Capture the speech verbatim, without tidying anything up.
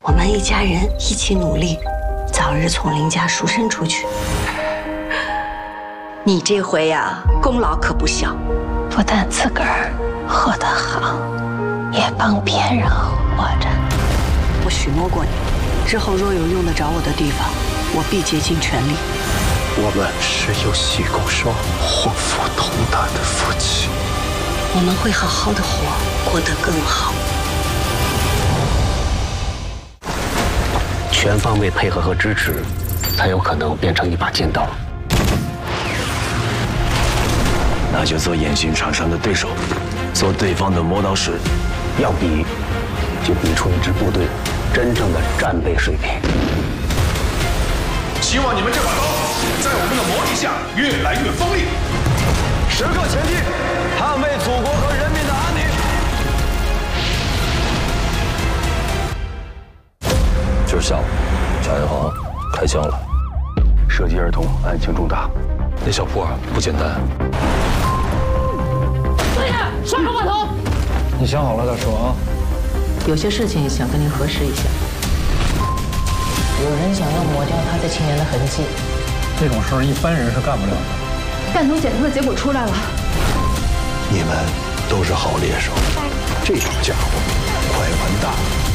我们一家人一起努力，早日从林家赎身出去。你这回呀、啊，功劳可不小， 不但自个儿活得好，也帮别人活着。 我许诺过你，之后若有用得着我的地方，我必竭尽全力。 我们是有喜共双、祸福同担的夫妻。 我们会好好的活，过得更好。 全方位配合和支持，才有可能变成一把尖刀。 那就做演训场上的对手，做对方的磨刀石。 要比，就比出一支部队真正的战备水平。 希望你们这把刀在我们的磨砺下越来越锋利。 时刻前进，捍卫祖国和人民的安宁。今儿下午，蒋银行开枪了，涉及儿童，案情重大。那小铺啊不简单。 队长，双手把头。 你想好了再说啊。 有些事情想跟您核实一下。有人想要抹掉他在青年的痕迹， 这种事儿一般人是干不了的。 弹头检测的结果出来了， 你们都是好猎手，这种家伙快完蛋了。